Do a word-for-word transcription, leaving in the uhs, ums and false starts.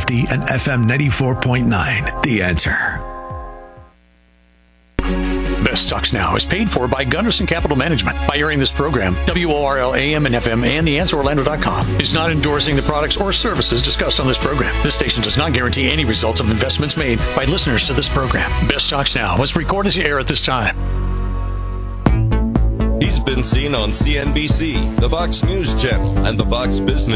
fifty and F M ninety-four point nine. The Answer. Best Stocks Now is paid for by Gunderson Capital Management. By airing this program, W O R L A M and F M and the answer orlando dot com is not endorsing the products or services discussed on this program. This station does not guarantee any results of investments made by listeners to this program. Best Stocks Now was recorded to air at this time. He's been seen on C N B C, the Fox News Channel, and the Fox Business